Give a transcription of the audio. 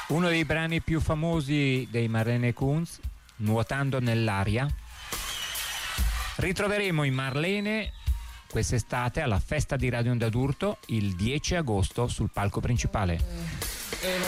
Uno dei brani più famosi dei Marlene Kunz, Nuotando nell'aria. Ritroveremo i Marlene quest'estate alla festa di Radio Onda d'Urto il 10 agosto sul palco principale.